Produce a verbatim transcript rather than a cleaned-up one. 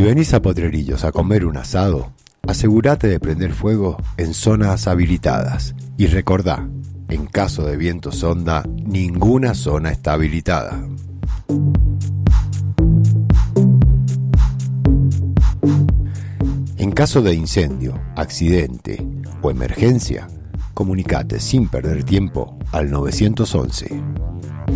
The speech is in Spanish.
venís a Potrerillos a comer un asado, asegúrate de prender fuego en zonas habilitadas. Y recordá, en caso de viento sonda, ninguna zona está habilitada. En caso de incendio, accidente o emergencia, comunicate sin perder tiempo al nueve once.